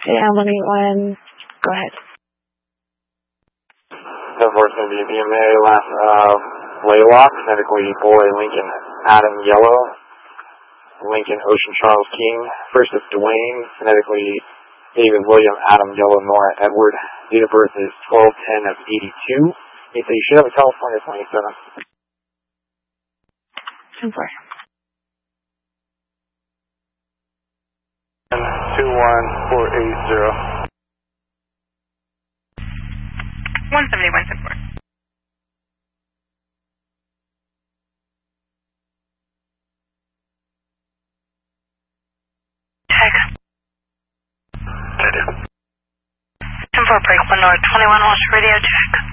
Yeah, 181. Go ahead. 10-4 is going to be a BMA, last laylock, phonetically boy Lincoln Adam Yellow, Lincoln Ocean Charles King. First is Dwayne, phonetically David William Adam Yellow Nora Edward. Date of birth is 12/10 of 82. So you should have a California 27. 10-4. 21480. 171, 10-4. Check. 10-4, break 1 north, 21 Walsh, radio check.